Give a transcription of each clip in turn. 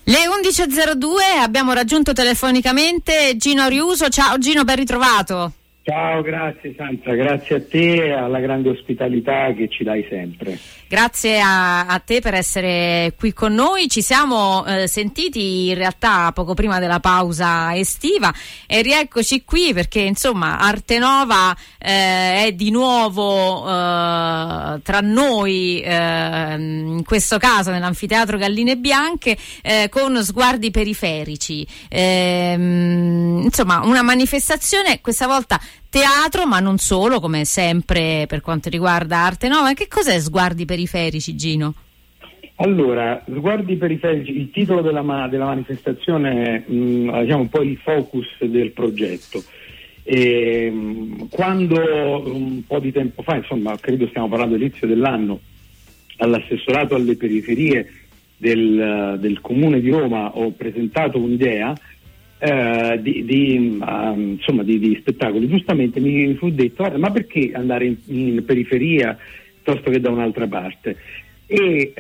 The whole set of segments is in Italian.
Le 11.02 abbiamo raggiunto telefonicamente Gino Riuso. Ciao Gino, ben ritrovato. Ciao, grazie Santa, grazie a te e alla grande ospitalità che ci dai sempre. Grazie a te per essere qui con noi. Ci siamo sentiti in realtà poco prima della pausa estiva e rieccoci qui perché insomma Arte Nova è di nuovo tra noi, in questo caso nell'Anfiteatro Galline Bianche, con sguardi periferici. Insomma, una manifestazione questa volta teatro, ma non solo, come sempre per quanto riguarda Arte Nova. Che cos'è Sguardi Periferici, Gino? Allora, Sguardi Periferici, il titolo della manifestazione è diciamo un po' il focus del progetto. Quando un po' di tempo fa, insomma credo stiamo parlando all'inizio dell'anno, all'assessorato alle periferie del Comune di Roma ho presentato un'idea di spettacoli. Giustamente mi fu detto: guarda, ma perché andare in periferia piuttosto che da un'altra parte? E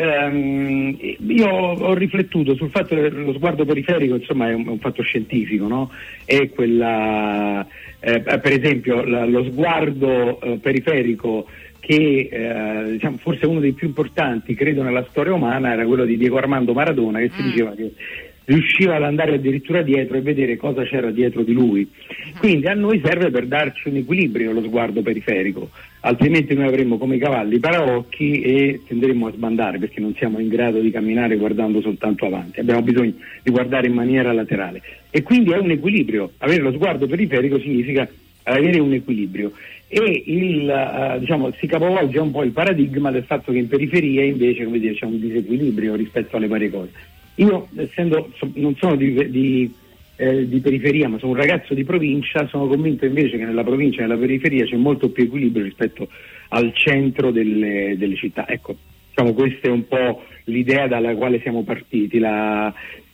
io ho riflettuto sul fatto che lo sguardo periferico, insomma, è un fatto scientifico, no? È quella per esempio lo sguardo periferico che diciamo forse uno dei più importanti, credo, nella storia umana, era quello di Diego Armando Maradona, che si diceva che riusciva ad andare addirittura dietro e vedere cosa c'era dietro di lui. Quindi a noi serve per darci un equilibrio lo sguardo periferico, altrimenti noi avremmo come i cavalli i paraocchi e tenderemmo a sbandare, perché non siamo in grado di camminare guardando soltanto avanti, abbiamo bisogno di guardare in maniera laterale, e quindi è un equilibrio. Avere lo sguardo periferico significa avere un equilibrio, e diciamo si capovolge un po' il paradigma del fatto che in periferia invece, come dire, c'è un disequilibrio rispetto alle varie cose. Io, non sono di periferia, ma sono un ragazzo di provincia, sono convinto invece che nella provincia e nella periferia c'è molto più equilibrio rispetto al centro delle città. Ecco, diciamo, questa è un po' l'idea dalla quale siamo partiti. La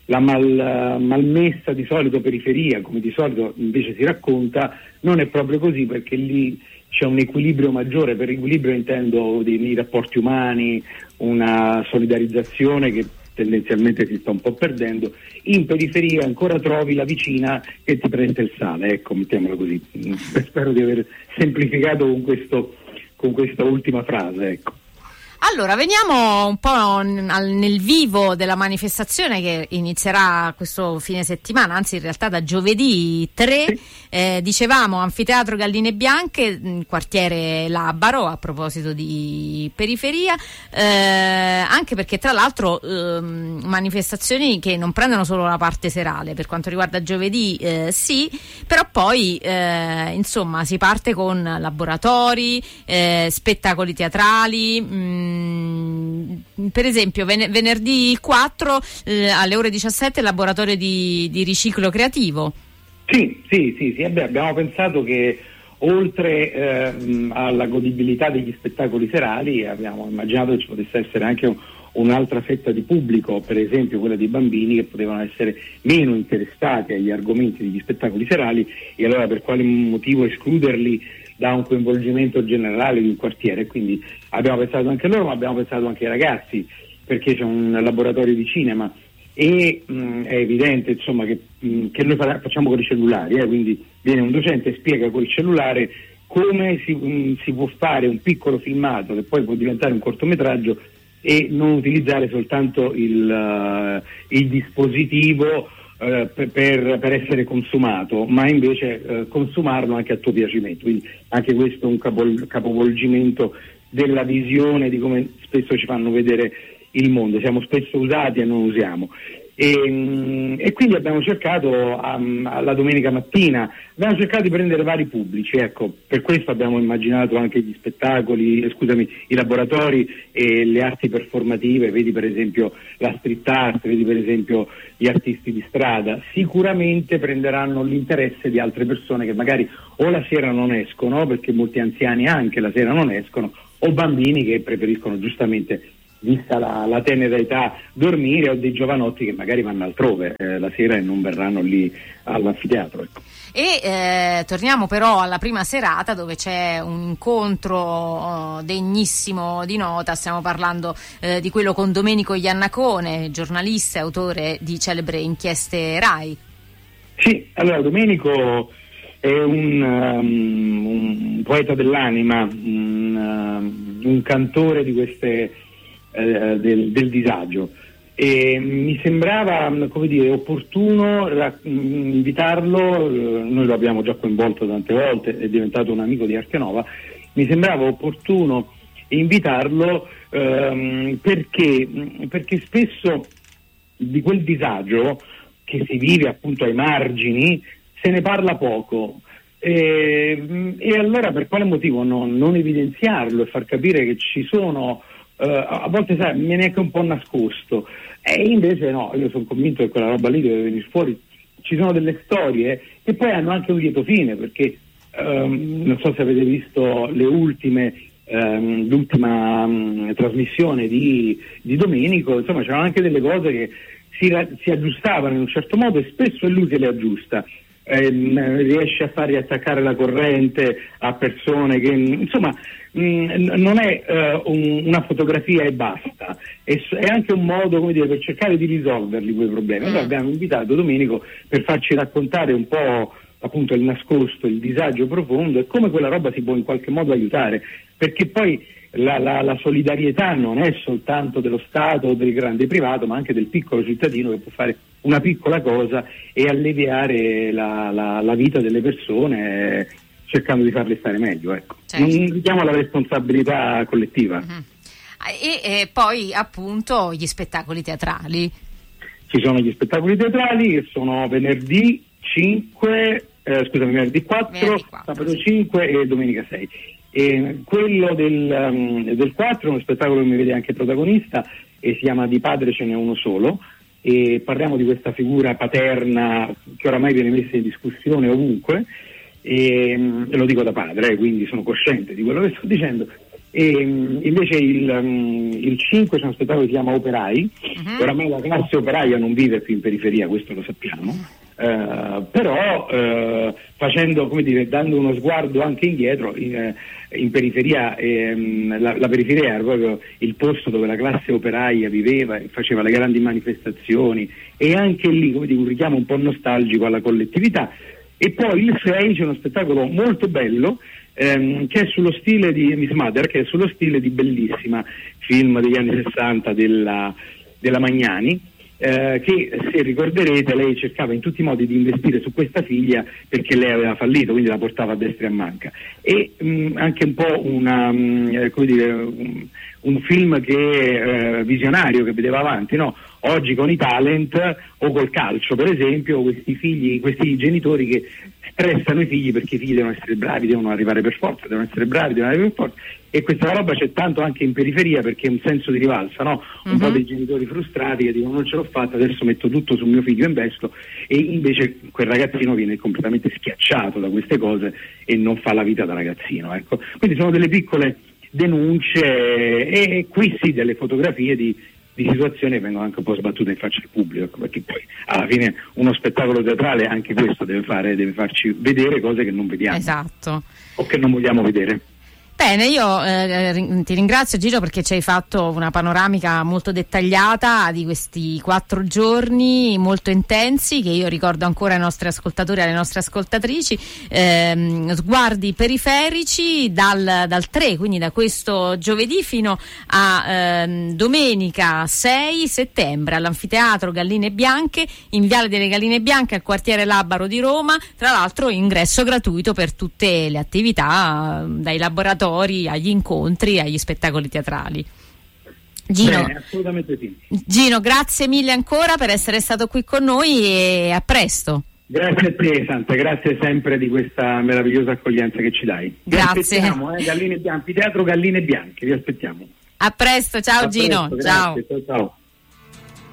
malmessa di solito periferia, come di solito invece si racconta, non è proprio così, perché lì c'è un equilibrio maggiore. Per equilibrio intendo dei rapporti umani, una solidarizzazione che tendenzialmente si sta un po' perdendo. In periferia ancora trovi la vicina che ti prende il sale, ecco, mettiamola così. Spero di aver semplificato con questa ultima frase, ecco. Allora, veniamo un po' nel vivo della manifestazione che inizierà questo fine settimana, anzi in realtà da giovedì 3, dicevamo Anfiteatro Galline Bianche, quartiere Labaro, a proposito di periferia, anche perché tra l'altro manifestazioni che non prendono solo la parte serale. Per quanto riguarda giovedì sì, però poi insomma si parte con laboratori, spettacoli teatrali. Per esempio venerdì 4 alle ore 17 il laboratorio di riciclo creativo. Sì, abbiamo pensato che oltre alla godibilità degli spettacoli serali abbiamo immaginato che ci potesse essere anche un'altra fetta di pubblico, per esempio quella dei bambini, che potevano essere meno interessati agli argomenti degli spettacoli serali, e allora per quale motivo escluderli da un coinvolgimento generale di un quartiere. Quindi abbiamo pensato anche a loro, ma abbiamo pensato anche ai ragazzi, perché c'è un laboratorio di cinema e è evidente, insomma, che noi facciamo con i cellulari, quindi viene un docente e spiega col cellulare come si può fare un piccolo filmato che poi può diventare un cortometraggio e non utilizzare soltanto il dispositivo per essere consumato, ma invece consumarlo anche a tuo piacimento. Quindi anche questo è un capovolgimento della visione di come spesso ci fanno vedere il mondo. Siamo spesso usati e non usiamo. E quindi abbiamo cercato la domenica mattina di prendere vari pubblici, ecco, per questo abbiamo immaginato anche gli spettacoli, i laboratori e le arti performative. Vedi per esempio la street art, vedi per esempio gli artisti di strada. Sicuramente prenderanno l'interesse di altre persone che magari o la sera non escono, perché molti anziani anche la sera non escono, o bambini che preferiscono giustamente vista la tenera età, dormire, o dei giovanotti che magari vanno altrove la sera e non verranno lì all'anfiteatro, ecco. E torniamo però alla prima serata, dove c'è un incontro degnissimo di nota. Stiamo parlando di quello con Domenico Iannacone, giornalista e autore di celebre inchieste RAI. Sì, allora Domenico è un poeta dell'anima, un cantore di queste del disagio, e mi sembrava, come dire, opportuno invitarlo. Noi lo abbiamo già coinvolto tante volte, è diventato un amico di Arte Nova. Mi sembrava opportuno invitarlo perché spesso di quel disagio che si vive appunto ai margini se ne parla poco, e allora per quale motivo non evidenziarlo e far capire che ci sono, a volte sai, viene anche un po' nascosto, e invece no, io sono convinto che quella roba lì deve venire fuori. Ci sono delle storie che poi hanno anche un lieto fine, perché non so se avete visto l'ultima trasmissione di Domenico, insomma c'erano anche delle cose che si aggiustavano in un certo modo, e spesso è lui che le aggiusta. Riesce a far riattaccare la corrente a persone che, insomma, non è una fotografia e basta, è anche un modo, come dire, per cercare di risolverli quei problemi. Allora abbiamo invitato Domenico per farci raccontare un po' appunto il nascosto, il disagio profondo, e come quella roba si può in qualche modo aiutare, perché poi la solidarietà non è soltanto dello Stato o del grande privato, ma anche del piccolo cittadino che può fare una piccola cosa e alleviare la vita delle persone, cercando di farle stare meglio, ecco. Certo. Non invitiamo alla responsabilità collettiva. E poi appunto gli spettacoli teatrali. Ci sono gli spettacoli teatrali che sono venerdì 4, sabato 5 e domenica 6. E quello del 4 è uno spettacolo che mi vede anche protagonista e si chiama Di padre ce n'è uno solo, e parliamo di questa figura paterna che oramai viene messa in discussione ovunque, e lo dico da padre, quindi sono cosciente di quello che sto dicendo. E invece il 5 c'è uno spettacolo che si chiama Operai. Oramai la classe operaia non vive più in periferia, questo lo sappiamo, però facendo, come dire, dando uno sguardo anche indietro, in periferia, la periferia era proprio il posto dove la classe operaia viveva e faceva le grandi manifestazioni, e anche lì, come dire, un richiamo un po' nostalgico alla collettività. E poi il 6 c'è uno spettacolo molto bello che è sullo stile di Miss Mother, che è sullo stile di Bellissima, film degli anni 60 della Magnani, che, se ricorderete, lei cercava in tutti i modi di investire su questa figlia perché lei aveva fallito, quindi la portava a destra e a manca. E anche un po' un film che visionario, che vedeva avanti, no? Oggi con i talent o col calcio, per esempio, questi genitori che stressano i figli perché i figli devono essere bravi, devono arrivare per forza, e questa roba c'è tanto anche in periferia, perché è un senso di rivalsa, no? Un po' dei genitori frustrati che dicono non ce l'ho fatta, adesso metto tutto su mio figlio e investo, e invece quel ragazzino viene completamente schiacciato da queste cose e non fa la vita da ragazzino, ecco. Quindi sono delle piccole denunce, e qui sì, delle fotografie di situazioni che vengono anche un po' sbattute in faccia al pubblico, ecco, perché poi alla fine uno spettacolo teatrale anche questo deve farci vedere cose che non vediamo, esatto, o che non vogliamo vedere. Bene, io ti ringrazio, Gino, perché ci hai fatto una panoramica molto dettagliata di questi 4 giorni molto intensi, che io ricordo ancora ai nostri ascoltatori e alle nostre ascoltatrici. Sguardi periferici dal 3, quindi da questo giovedì fino a domenica 6 settembre all'Anfiteatro Galline Bianche, in Viale delle Galline Bianche, al quartiere Labaro di Roma. Tra l'altro ingresso gratuito per tutte le attività, dai laboratori agli incontri, agli spettacoli teatrali. Gino, bene, assolutamente sì. Gino, grazie mille ancora per essere stato qui con noi, e a presto. Grazie a te, Santa, grazie sempre di questa meravigliosa accoglienza che ci dai. Grazie. Vi aspettiamo, Galline Bianche, Teatro Galline Bianche, vi aspettiamo. A presto, ciao. A Gino, presto, ciao. Grazie, ciao.